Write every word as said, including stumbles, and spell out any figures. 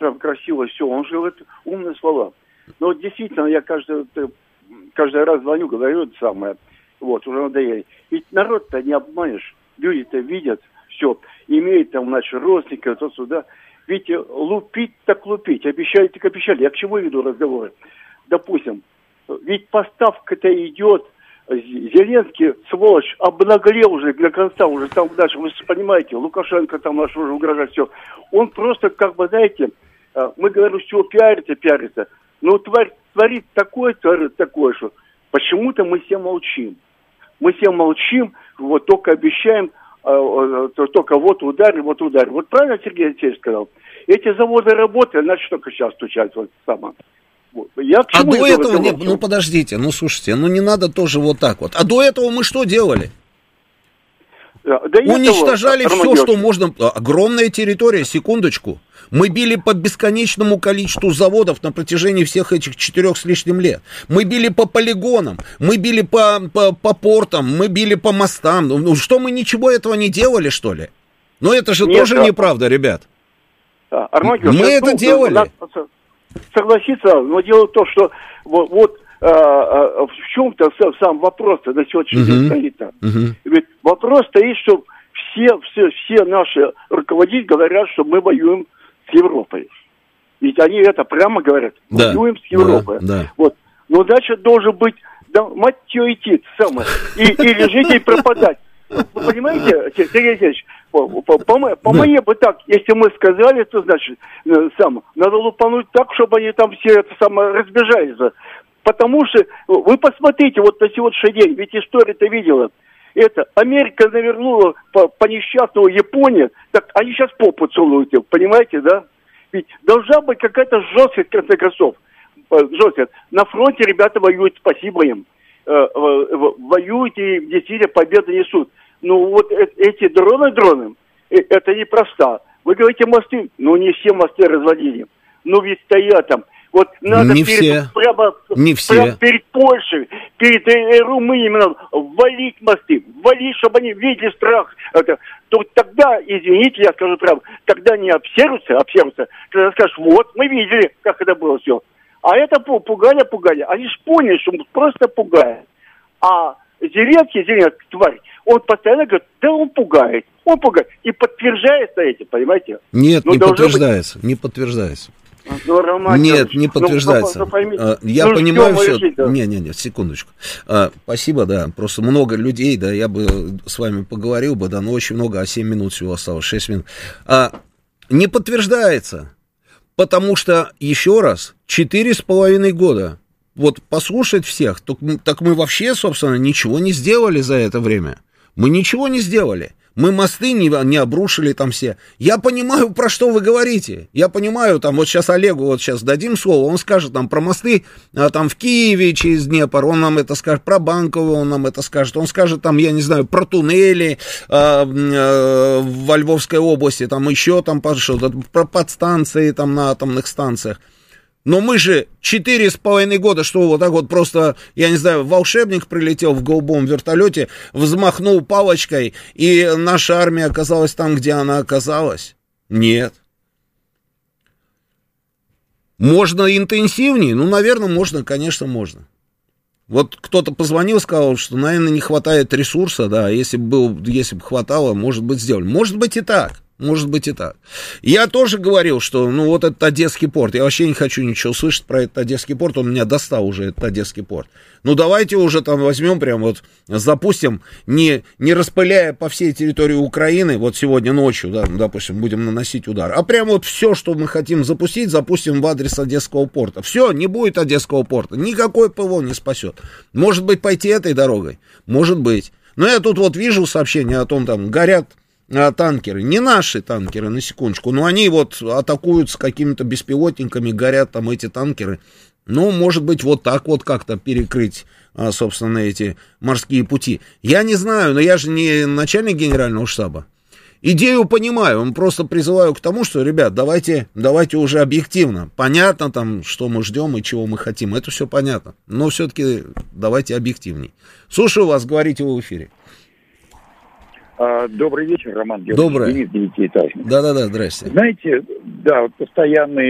прям красиво все, он же говорит умные слова. Но вот действительно, я каждый, каждый раз звоню, говорю это самое, вот, уже надоели. Ведь народ-то не обманешь, люди-то видят все, имеют там, значит, родственников, то сюда. Ведь лупить так лупить, обещали так обещали. Я к чему веду разговоры? Допустим, ведь поставка-то идет, Зеленский, сволочь, обнаглел уже для конца, уже там дальше, вы же понимаете, Лукашенко там наш уже угрожает, все. Он просто, как бы, знаете, мы говорим, все пиарится, пиарится, но тварь творит такое, творит такое, что почему-то мы все молчим. Мы все молчим, вот только обещаем, только вот ударь, вот ударь. Вот правильно Сергей Алексеевич сказал? Эти заводы работали, значит, только сейчас стучать вот сама. Вот. Я а до этого, не, ну подождите, ну слушайте, ну не надо тоже вот так вот. А до этого мы что делали? Да, уничтожали этого, все, что можно. Огромная территория, секундочку. Мы били по бесконечному количеству заводов на протяжении всех этих четырех с лишним лет. Мы били по полигонам, мы били по, по, по портам, мы били по мостам. Ну что, мы ничего этого не делали, что ли? Ну это же Нет, тоже да. неправда, ребят. Да, Армагер, мы это ну, делали. Надо согласиться, но дело в том, что вот, вот а, а, в чем-то сам вопрос-то на сегодняшний день uh-huh. стоит. Uh-huh. Ведь вопрос стоит, что все, все, все наши руководители говорят, что мы воюем с Европой. Ведь они это прямо говорят. Да. Воюем с Европой. Да, да. Вот. Но дальше должен быть, да, мать ее идти, самое, и, или жить и пропадать. Вы понимаете, Сергей Алексеевич, по, по, по, по да. мне бы так, если мы сказали, то значит, сам, надо лупануть так, чтобы они там все это самое разбежались. Потому что, вы посмотрите, вот на сегодняшний день, ведь история-то видела, это, Америка навернула по, по несчастному Японию, так они сейчас попу целуют, понимаете, да? Ведь должна быть какая-то жесткость, в конце концов. Жесткость. На фронте ребята воюют, спасибо им. Воюют и действительно победы несут. Ну вот эти дроны, дроны, это непросто. Вы говорите мосты, ну не все мосты разводили. Ну ведь стоят там. Вот надо не перед, все. Прямо, не прямо все. перед Польшей, перед э, Румынией надо валить мосты, валить, чтобы они видели страх. Это, то тогда, извините, я скажу прямо, когда они обсервятся, обсервятся, тогда скажешь, вот, мы видели, как это было все. А это пугали, пугали. Они же поняли, что просто пугает. А Зеленский, Зеленский, тварь, он постоянно говорит, да он пугает, он пугает. И подтверждается этим, понимаете? Нет, ну, не подтверждается, быть... не подтверждается. Ну, Роман, Нет, не подтверждается. Ну, ну, ну, я ну, понимаю все. Решить, да? Не, не, не, секундочку. А, спасибо, да. Просто много людей, да, я бы с вами поговорил бы, да, но очень много, а семь минут всего осталось, шесть минут. А, не подтверждается, потому что, еще раз, четыре с половиной года. Вот послушать всех, так, так мы вообще, собственно, ничего не сделали за это время. Мы ничего не сделали. Мы мосты не, не обрушили там все. Я понимаю, про что вы говорите. Я понимаю, там, вот сейчас Олегу, вот сейчас дадим слово, он скажет там про мосты, а, там в Киеве через Днепр, он нам это скажет, про Банково он нам это скажет, он скажет там, я не знаю, про туннели а, а, во Львовской области, там еще там что-то, про подстанции там на атомных станциях. Но мы же четыре с половиной года, что вот так вот просто, я не знаю, волшебник прилетел в голубом вертолете, взмахнул палочкой, и наша армия оказалась там, где она оказалась? Нет. Можно интенсивнее? Ну, наверное, можно, конечно, можно. Вот кто-то позвонил, сказал, что, наверное, не хватает ресурса, да, если бы, был, если бы хватало, может быть, сделали. Может быть и так. Может быть и так. Я тоже говорил, что, ну, вот этот Одесский порт, я вообще не хочу ничего слышать про этот Одесский порт, он меня достал уже, этот Одесский порт. Ну, давайте уже там возьмем, прям вот запустим, не, не распыляя по всей территории Украины, вот сегодня ночью, да, допустим, будем наносить удар, а прям вот все, что мы хотим запустить, запустим в адрес Одесского порта. Все, не будет Одесского порта, никакой ПВО не спасет. Может быть, пойти этой дорогой? Может быть. Но я тут вот вижу сообщения о том, там, горят танкеры, не наши танкеры, на секундочку, но они вот атакуют с какими-то беспилотниками, горят там эти танкеры. Ну, может быть, вот так вот как-то перекрыть, собственно, эти морские пути. Я не знаю, но я же не начальник генерального штаба. Идею понимаю, просто призываю к тому, что, ребят, давайте, давайте уже объективно. Понятно там, что мы ждем и чего мы хотим, это все понятно. Но все-таки давайте объективней. Слушаю вас, говорите вы в эфире. Добрый вечер, Роман. Добрый. Денис, девятиэтажный. Да-да-да, здрасте. Знаете, да, вот постоянные